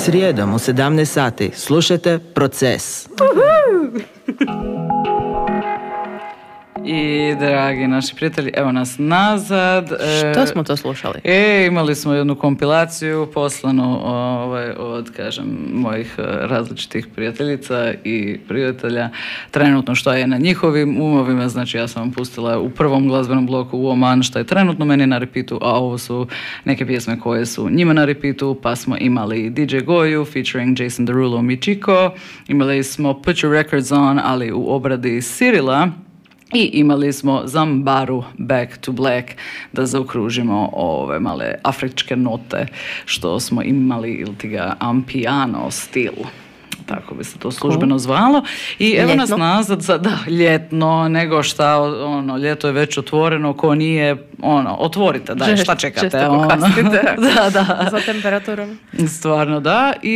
Srijedom u 17 sati slušajte Proces. I dragi naši prijatelji, evo nas nazad. Što smo to slušali? Imali smo jednu kompilaciju poslanu od, kažem, mojih različitih prijateljica i prijatelja. Trenutno što je na njihovim umovima, znači ja sam vam pustila u prvom glazbenom bloku u Oman što je trenutno meni na repeatu, a ovo su neke pjesme koje su njima na repeatu, pa smo imali DJ Goju featuring Jason Derulo Michiko, imali smo Put Your Records On, ali u obradi Cyrila. I imali smo Zambaru Back to Black da zaokružimo ove male afričke note što smo imali ili ti ga ampiano stil. Tako bi se to službeno zvalo. I evo ljetno. Nas nazad za ljetno, nego šta, ljeto je već otvoreno, ko nije, otvorite, šta čekate? Da. Za temperaturom. Stvarno, da. I